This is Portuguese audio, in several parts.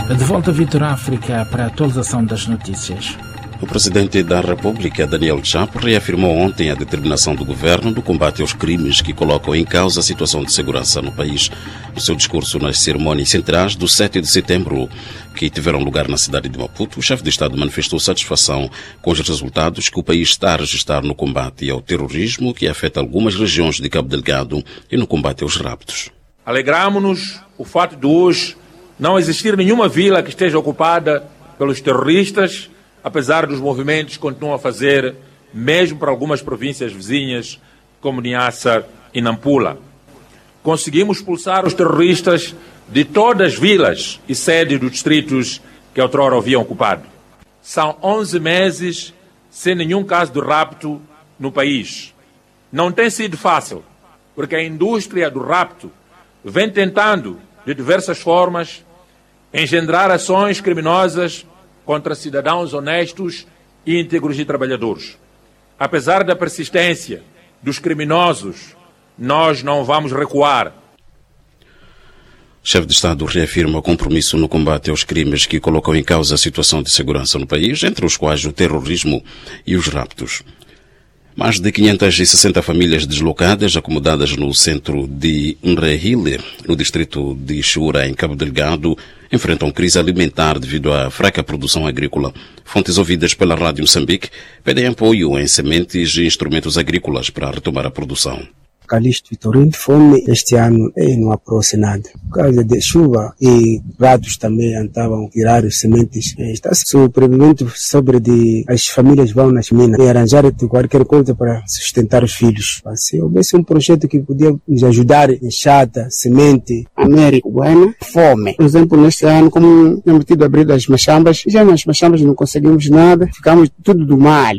De volta a Vitor África para a atualização das notícias. O presidente da República, Daniel Chapo, reafirmou ontem a determinação do governo do combate aos crimes que colocam em causa a situação de segurança no país. No seu discurso nas cerimônias centrais do 7 de setembro, que tiveram lugar na cidade de Maputo, o chefe de Estado manifestou satisfação com os resultados que o país está a registrar no combate ao terrorismo, que afeta algumas regiões de Cabo Delgado, e no combate aos raptos. Alegramo-nos o fato de hoje não existir nenhuma vila que esteja ocupada pelos terroristas, apesar dos movimentos que continuam a fazer, mesmo para algumas províncias vizinhas, como Niassa e Nampula. Conseguimos expulsar os terroristas de todas as vilas e sedes dos distritos que outrora haviam ocupado. São 11 meses sem nenhum caso de rapto no país. Não tem sido fácil, porque a indústria do rapto vem tentando, de diversas formas, engendrar ações criminosas contra cidadãos honestos e íntegros e trabalhadores. Apesar da persistência dos criminosos, nós não vamos recuar. O chefe de Estado reafirma o compromisso no combate aos crimes que colocam em causa a situação de segurança no país, entre os quais o terrorismo e os raptos. Mais de 560 famílias deslocadas, acomodadas no centro de Nrehile, no distrito de Xura, em Cabo Delgado, enfrentam crise alimentar devido à fraca produção agrícola. Fontes ouvidas pela Rádio Moçambique pedem apoio em sementes e instrumentos agrícolas para retomar a produção. Calixto Vitorino, fome este ano não aprouxe nada. Por causa de chuva e ratos também estavam a tirar as sementes. Está sobrevivendo sobre de as famílias vão nas minas e arranjar qualquer coisa para sustentar os filhos. Se houvesse um projeto que podia nos ajudar, enxada, semente, Américo, bueno, fome. Por exemplo, neste ano, como temos tido abrir as machambas, já nas machambas não conseguimos nada, ficamos tudo do mal.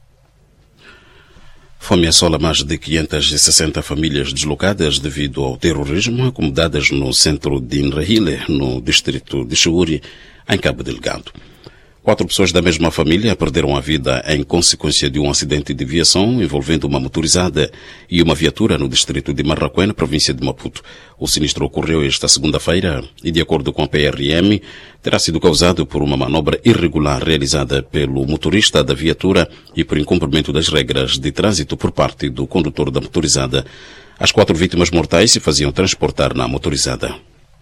Fome assola mais de 560 famílias deslocadas devido ao terrorismo, acomodadas no centro de Nrehile, no distrito de Xuri, em Cabo Delgado. 4 pessoas da mesma família perderam a vida em consequência de um acidente de viação envolvendo uma motorizada e uma viatura no distrito de Marraquém, na província de Maputo. O sinistro ocorreu esta segunda-feira e, de acordo com a PRM, terá sido causado por uma manobra irregular realizada pelo motorista da viatura e por incumprimento das regras de trânsito por parte do condutor da motorizada. As 4 vítimas mortais se faziam transportar na motorizada.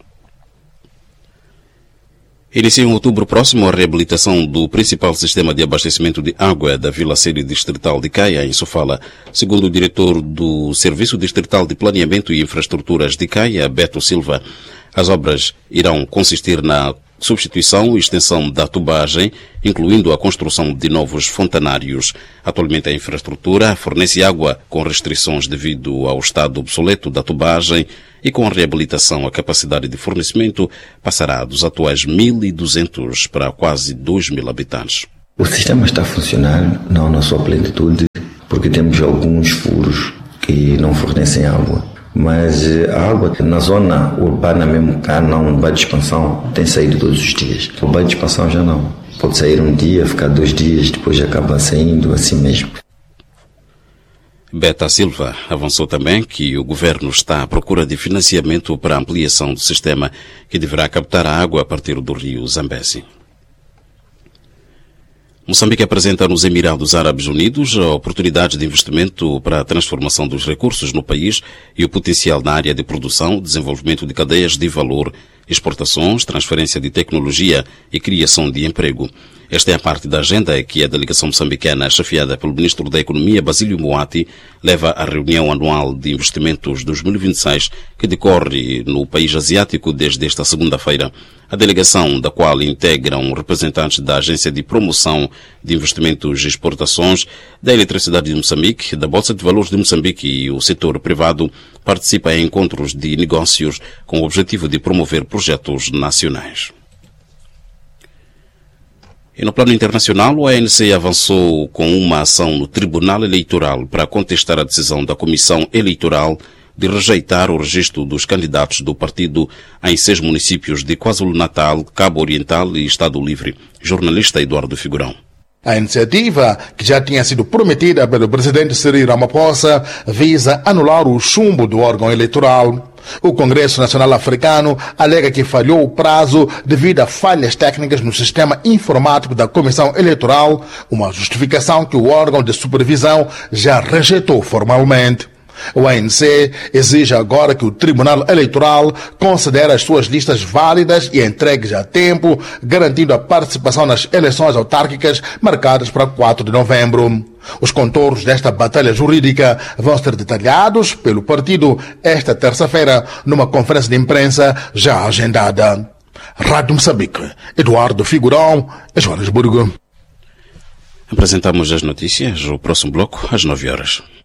Inicia em outubro próximo a reabilitação do principal sistema de abastecimento de água da Vila Sede Distrital de Caia, em Sofala. Segundo o diretor do Serviço Distrital de Planeamento e Infraestruturas de Caia, Beto Silva, as obras irão consistir na substituição e extensão da tubagem, incluindo a construção de novos fontanários. Atualmente a infraestrutura fornece água com restrições devido ao estado obsoleto da tubagem e com a reabilitação a capacidade de fornecimento passará dos atuais 1.200 para quase 2.000 habitantes. O sistema está a funcionar não na sua plenitude, porque temos alguns furos que não fornecem água. Mas a água na zona urbana mesmo, cá não, bairro de expansão, tem saído todos os dias. O bairro de expansão já não. Pode sair um dia, ficar 2 dias, depois acaba saindo assim mesmo. Beta Silva avançou também que o governo está à procura de financiamento para a ampliação do sistema que deverá captar a água a partir do rio Zambezi. Moçambique apresenta nos Emirados Árabes Unidos oportunidades de investimento para a transformação dos recursos no país e o potencial na área de produção, desenvolvimento de cadeias de valor, exportações, transferência de tecnologia e criação de emprego. Esta é a parte da agenda que a delegação moçambicana, chefiada pelo Ministro da Economia, Basílio Moati, leva à reunião anual de investimentos 2026, que decorre no país asiático desde esta segunda-feira. A delegação, da qual integram representantes da Agência de Promoção de Investimentos e Exportações, da Eletricidade de Moçambique, da Bolsa de Valores de Moçambique e o setor privado, participa em encontros de negócios com o objetivo de promover projetos nacionais. E no plano internacional, o ANC avançou com uma ação no Tribunal Eleitoral para contestar a decisão da Comissão Eleitoral de rejeitar o registro dos candidatos do partido em 6 municípios de KwaZulu-Natal, Cabo Oriental e Estado Livre. Jornalista Eduardo Figurão. A iniciativa, que já tinha sido prometida pelo presidente Cyril Ramaphosa, visa anular o chumbo do órgão eleitoral. O Congresso Nacional Africano alega que falhou o prazo devido a falhas técnicas no sistema informático da Comissão Eleitoral, uma justificação que o órgão de supervisão já rejeitou formalmente. O ANC exige agora que o Tribunal Eleitoral considere as suas listas válidas e entregues a tempo, garantindo a participação nas eleições autárquicas marcadas para 4 de novembro. Os contornos desta batalha jurídica vão ser detalhados pelo partido esta terça-feira numa conferência de imprensa já agendada. Rádio Moçambique, Eduardo Figurão, Joanesburgo. Apresentamos as notícias, o próximo bloco às 9 horas.